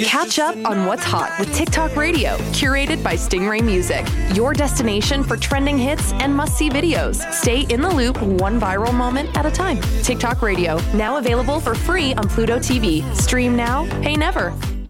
Catch up on what's hot with TikTok Radio, curated by Stingray Music. Your destination for trending hits and must-see videos. Stay in the loop one viral moment at a time. TikTok Radio, now available for free on Pluto TV. Stream now, pay never.